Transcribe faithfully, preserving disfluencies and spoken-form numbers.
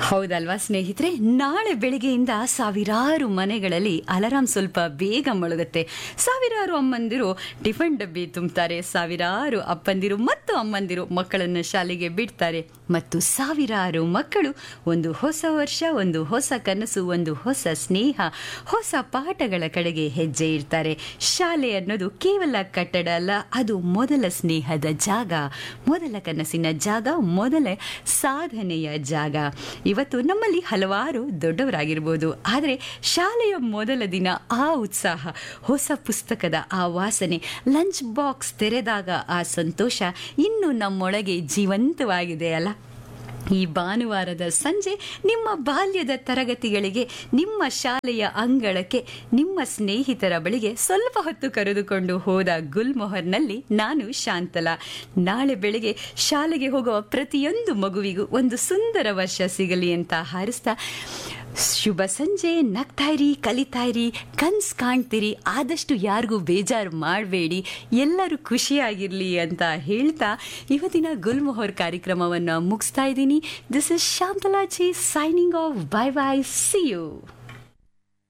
ಹೌದಲ್ವಾ ಸ್ನೇಹಿತರೆ, ನಾಳೆ ಬೆಳಿಗ್ಗೆಯಿಂದ ಸಾವಿರಾರು ಮನೆಗಳಲ್ಲಿ ಅಲಾರಾಮ್ ಸ್ವಲ್ಪ ಬೇಗ ಮೊಳಗುತ್ತೆ. ಸಾವಿರಾರು ಅಮ್ಮಂದಿರು ಟಿಫನ್ ಡಬ್ಬಿ ತುಂಬ್ತಾರೆ, ಸಾವಿರಾರು ಅಪ್ಪಂದಿರು ಮತ್ತು ಅಮ್ಮಂದಿರು ಮಕ್ಕಳನ್ನು ಶಾಲೆಗೆ ಬಿಡ್ತಾರೆ, ಮತ್ತು ಸಾವಿರಾರು ಮಕ್ಕಳು ಒಂದು ಹೊಸ ವರ್ಷ, ಒಂದು ಹೊಸ ಕನಸು, ಒಂದು ಹೊಸ ಸ್ನೇಹ, ಹೊಸ ಪಾಠಗಳ ಕಡೆಗೆ ಹೆಜ್ಜೆ ಇಡ್ತಾರೆ. ಶಾಲೆ ಅನ್ನೋದು ಕೇವಲ ಕಟ್ಟಡ ಅಲ್ಲ, ಅದು ಮೊದಲ ಸ್ನೇಹದ ಜಾಗ, ಮೊದಲ ಕನಸಿನ ಜಾಗ, ಮೊದಲ ಸಾಧನೆಯ ಜಾಗ. ಇವತ್ತು ನಮ್ಮಲ್ಲಿ ಹಲವಾರು ದೊಡ್ಡವರಾಗಿರ್ಬೋದು, ಆದರೆ ಶಾಲೆಯ ಮೊದಲ ದಿನ ಆ ಉತ್ಸಾಹ, ಹೊಸ ಪುಸ್ತಕದ ಆ ವಾಸನೆ, ಲಂಚ್ ಬಾಕ್ಸ್ ತೆರೆದಾಗ ಆ ಸಂತೋಷ ಇನ್ನೂ ನಮ್ಮೊಳಗೆ ಜೀವಂತವಾಗಿದೆ ಅಲ್ಲ. ಈ ಭಾನುವಾರದ ಸಂಜೆ ನಿಮ್ಮ ಬಾಲ್ಯದ ತರಗತಿಗಳಿಗೆ, ನಿಮ್ಮ ಶಾಲೆಯ ಅಂಗಳಕ್ಕೆ, ನಿಮ್ಮ ಸ್ನೇಹಿತರ ಬಳಿಗೆ ಸ್ವಲ್ಪ ಹೊತ್ತು ಕರೆದುಕೊಂಡು ಹೋದ ಗುಲ್ಮೊಹರ್ನಲ್ಲಿ ನಾನು ಶಾಂತಲಾ. ನಾಳೆ ಬೆಳಿಗ್ಗೆ ಶಾಲೆಗೆ ಹೋಗುವ ಪ್ರತಿಯೊಂದು ಮಗುವಿಗೂ ಒಂದು ಸುಂದರ ವರ್ಷ ಸಿಗಲಿ ಅಂತ ಹಾರಿಸ್ತಾ, ಶುಭ ಸಂಜೆ. ನಗ್ತಾಯಿರಿ, ಕಲಿತಾಯಿರಿ, ಕನ್ಸ್ ಕಾಣ್ತೀರಿ, ಆದಷ್ಟು ಯಾರಿಗೂ ಬೇಜಾರು ಮಾಡಬೇಡಿ, ಎಲ್ಲರೂ ಖುಷಿಯಾಗಿರಲಿ ಅಂತ ಹೇಳ್ತಾ ಇವತ್ತಿನ ಗುಲ್ಮೊಹರ್ ಕಾರ್ಯಕ್ರಮವನ್ನು ಮುಗಿಸ್ತಾ ಇದ್ದೀನಿ. This is Shantala G signing off. Bye bye, C you.